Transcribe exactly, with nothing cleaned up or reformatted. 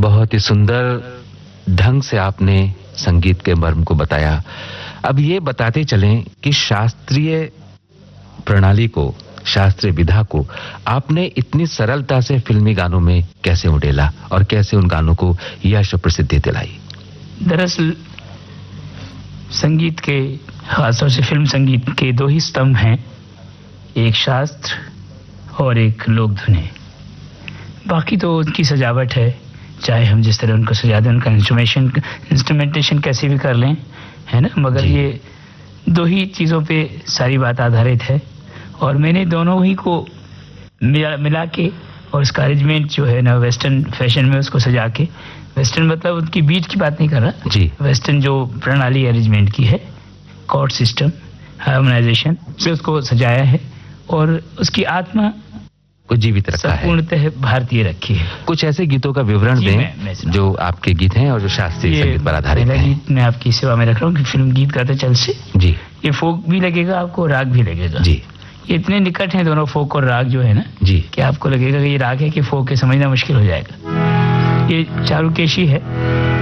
बहुत ही सुंदर ढंग से आपने संगीत के मर्म को बताया। अब ये बताते चलें कि शास्त्रीय प्रणाली को, शास्त्रीय विधा को आपने इतनी सरलता से फिल्मी गानों में कैसे उड़ेला और कैसे उन गानों को यश और प्रसिद्धि दिलाई? दरअसल संगीत के, खासतौर से फिल्म संगीत के दो ही स्तंभ हैं, एक शास्त्र और एक लोक धुनी। बाकी तो उनकी सजावट है, चाहे हम जिस तरह उनको सजा दें, उनका इंस्ट्रूमेशन इंस्ट्रूमेंटेशन कैसे भी कर लें, है ना, मगर ये दो ही चीज़ों पे सारी बात आधारित है। और मैंने दोनों ही को मिला मिला के और उसका अरेंजमेंट जो है ना वेस्टर्न फैशन में उसको सजा के, वेस्टर्न मतलब उनकी बीट की बात नहीं कर रहा जी, वेस्टर्न जो प्रणाली अरेंजमेंट की है, कॉर्ड सिस्टम, हार्मोनाइजेशन से उसको सजाया है और उसकी आत्मा को जीवित रखा है, पूर्णतः भारतीय रखी है। कुछ ऐसे गीतों का विवरण दें मैं, मैं जो आपके गीत हैं और जो शास्त्रीय संगीत पर आधारित हैं। गीत मैं आपकी सेवा में रख रहा हूँ कि फिल्म गीत गाते चल से जी, ये फोक भी लगेगा आपको, राग भी लगेगा जी। ये इतने निकट हैं दोनों, फोक और राग जो है ना जी, कि आपको लगेगा कि ये राग है कि फोक है, समझना मुश्किल हो जाएगा। ये चारुकेशी है।